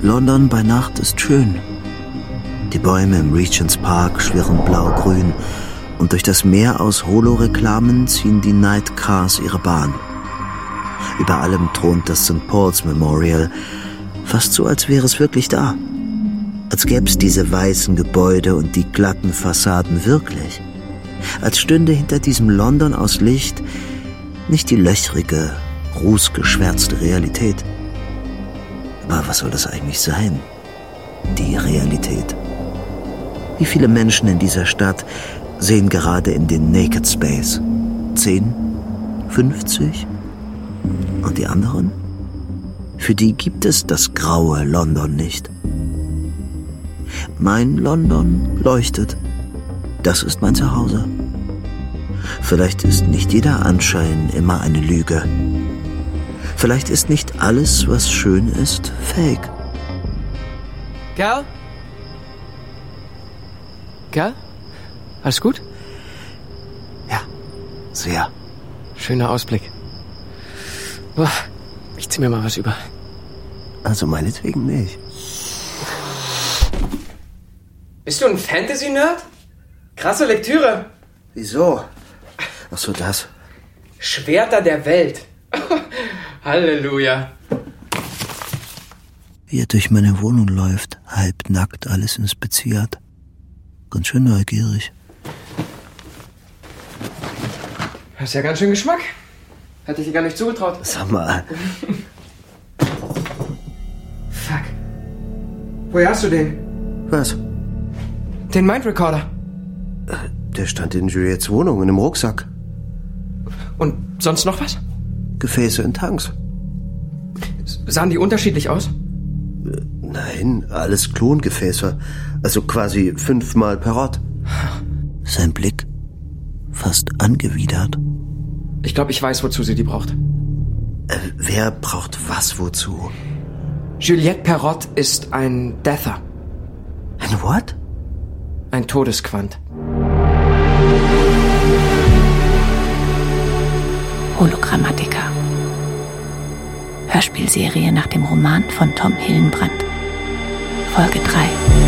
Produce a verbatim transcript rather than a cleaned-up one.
London bei Nacht ist schön. Die Bäume im Regent's Park schwirren blau-grün und durch das Meer aus Holo-Reklamen ziehen die Nightcars ihre Bahn. Über allem thront das Sankt Paul's Memorial, fast so, als wäre es wirklich da. Als gäbe es diese weißen Gebäude und die glatten Fassaden wirklich. Als stünde hinter diesem London aus Licht nicht die löchrige, rußgeschwärzte Realität. Aber was soll das eigentlich sein? Die Realität. Wie viele Menschen in dieser Stadt sehen gerade in den Naked Space? Zehn? Fünfzig? Und die anderen? Für die gibt es das graue London nicht. Mein London leuchtet. Das ist mein Zuhause. Vielleicht ist nicht jeder Anschein immer eine Lüge. Vielleicht ist nicht alles, was schön ist, fake. Kerl? Kerl? Alles gut? Ja, sehr. Schöner Ausblick. Boah, ich zieh mir mal was über. Also meinetwegen nicht. Bist du ein Fantasy-Nerd? Krasse Lektüre. Wieso? Ach so, das. Schwerter der Welt. Halleluja. Wie er durch meine Wohnung läuft, halbnackt, alles inspiziert. Ganz schön neugierig. Hast ja ganz schön Geschmack. Hätte ich dir gar nicht zugetraut. Sag mal. Fuck. Woher hast du den? Was? Den Mind-Recorder. Der stand in Juliettes Wohnung, in einem Rucksack. Und sonst noch was? Gefäße in Tanks. Sahen die unterschiedlich aus? Nein, alles Klongefäße. Also quasi fünfmal Perrott. Sein Blick fast angewidert. Ich glaube, ich weiß, wozu sie die braucht. Äh, wer braucht was wozu? Juliette Perrott ist ein Deather. Ein what? Ein Todesquant. Hologrammatiker. Hörspielserie nach dem Roman von Tom Hillenbrand. Folge drei.